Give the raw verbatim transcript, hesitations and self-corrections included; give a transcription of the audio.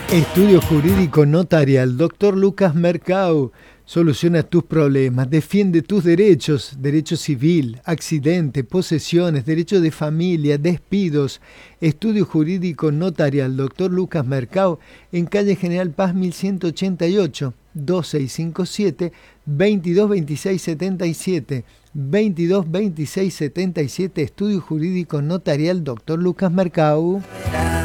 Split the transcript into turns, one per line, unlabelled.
Estudio Jurídico Notarial, doctor Lucas Mercado. Soluciona tus problemas, defiende tus derechos, derecho civil, accidente, posesiones, derecho de familia, despidos. Estudio Jurídico Notarial, doctor Lucas Mercado, en calle General Paz mil ciento ochenta y ocho, dos seis cinco siete, veintidós veintiséis setenta y siete, veintidós veintiséis setenta y siete, Estudio Jurídico Notarial, doctor Lucas Mercado.